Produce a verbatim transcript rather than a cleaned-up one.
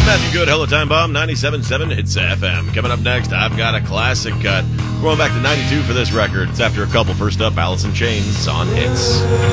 Matthew Good, Hello Time Bomb, ninety-seven point seven Hits F M. Coming up next, I've got a classic cut. Going back to ninety-two for this record. It's after a couple. First up, Alice in Chains on Hits.